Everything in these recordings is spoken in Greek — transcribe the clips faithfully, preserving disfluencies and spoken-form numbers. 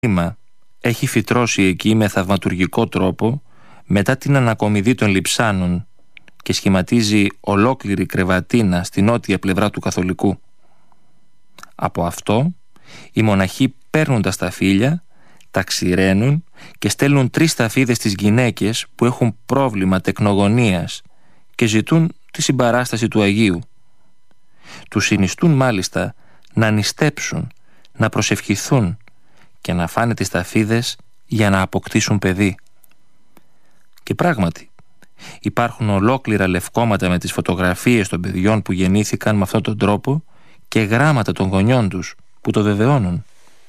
κλίμα έχει φυτρώσει εκεί με θαυματουργικό τρόπο μετά την ανακομιδή των λειψάνων και σχηματίζει ολόκληρη κρεβατίνα στη νότια πλευρά του Καθολικού. Από αυτό οι μοναχοί παίρνουν τα σταφύλια, τα ξηραίνουν και στέλνουν τρεις σταφίδες στις γυναίκες που έχουν πρόβλημα τεκνογωνίας και ζητούν τη συμπαράσταση του Αγίου. Τους συνιστούν μάλιστα να νηστέψουν, να προσευχηθούν και να φάνε τις σταφίδες για να αποκτήσουν παιδί. Και πράγματι υπάρχουν ολόκληρα λευκώματα με τις φωτογραφίες των παιδιών που γεννήθηκαν με αυτόν τον τρόπο και γράμματα των γονιών τους που το βεβαιώνουν.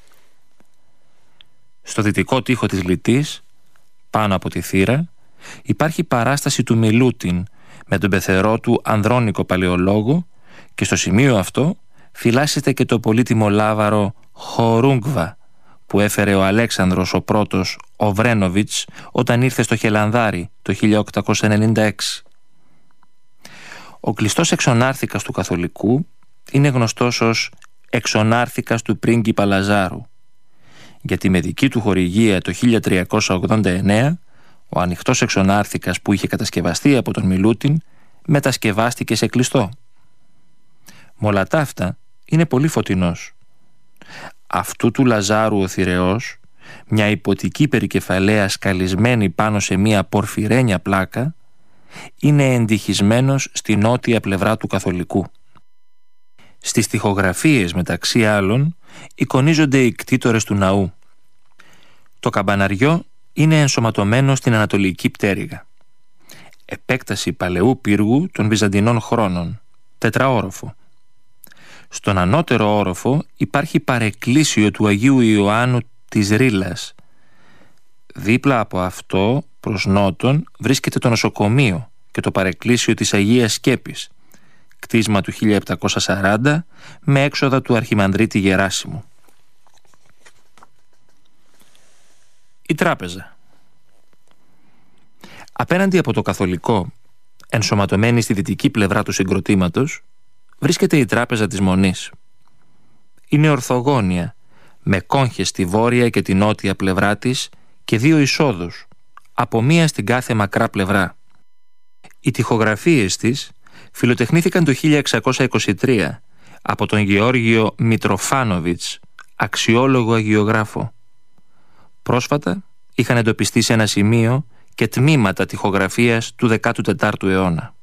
Στο δυτικό τοίχο της Λυτής, πάνω από τη θύρα, υπάρχει παράσταση του Μιλούτιν με τον πεθερό του Ανδρώνικο Παλαιολόγο και στο σημείο αυτό φυλάσσεται και το πολύτιμο λάβαρο Χορούγκβα που έφερε ο Αλέξανδρος ο πρώτος ο Βρένοβιτς όταν ήρθε στο Χελανδάρι το χίλια οκτακόσια ενενήντα έξι. Ο κλειστός εξονάρθηκας του Καθολικού είναι γνωστός ως εξονάρθηκας του πρίγκιπα Λαζάρου, γιατί με δική του χορηγία το χίλια τριακόσια ογδόντα εννέα ο ανοιχτός εξονάρθηκας που είχε κατασκευαστεί από τον Μιλούτιν μετασκευάστηκε σε κλειστό. Μ' όλα τα αυτά είναι πολύ φωτεινός. Αυτού του Λαζάρου ο θηρεός, μια υποτική περικεφαλαία σκαλισμένη πάνω σε μια πορφυρένια πλάκα, είναι εντυχισμένος στη νότια πλευρά του Καθολικού. Στις τοιχογραφίες μεταξύ άλλων εικονίζονται οι κτήτορες του ναού. Το καμπαναριό είναι ενσωματωμένο στην ανατολική πτέρυγα. Επέκταση παλαιού πύργου των Βυζαντινών χρόνων, τετραόροφο. Στον ανώτερο όροφο υπάρχει παρεκκλήσιο του Αγίου Ιωάννου της Ρήλας. Δίπλα από αυτό, προς νότον, βρίσκεται το νοσοκομείο και το παρεκκλήσιο της Αγίας Σκέπης, κτίσμα του χίλια επτακόσια σαράντα με έξοδα του Αρχιμανδρίτη Γεράσιμου. Η τράπεζα. Απέναντι από το Καθολικό, ενσωματωμένη στη δυτική πλευρά του συγκροτήματος, βρίσκεται η τράπεζα της Μονής. Είναι ορθογώνια, με κόγχες στη βόρεια και τη νότια πλευρά της και δύο εισόδους, από μία στην κάθε μακρά πλευρά. Οι τοιχογραφίες της φιλοτεχνήθηκαν το χίλια εξακόσια είκοσι τρία από τον Γεώργιο Μητροφάνοβιτς, αξιόλογο αγιογράφο. Πρόσφατα είχαν εντοπιστεί σε ένα σημείο και τμήματα τοιχογραφίας του δεκάτου τετάρτου αιώνα.